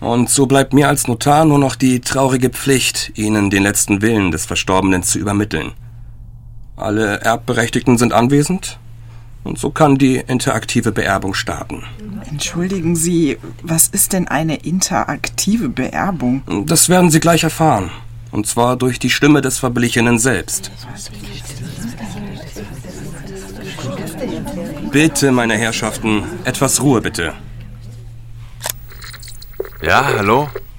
Und so bleibt mir als Notar nur noch die traurige Pflicht, Ihnen den letzten Willen des Verstorbenen zu übermitteln. Alle Erbberechtigten sind anwesend und so kann die interaktive Beerbung starten. Entschuldigen Sie, was ist denn eine interaktive Beerbung? Das werden Sie gleich erfahren. Und zwar durch die Stimme des Verblichenen selbst. Bitte, meine Herrschaften, etwas Ruhe bitte. Ja, hallo?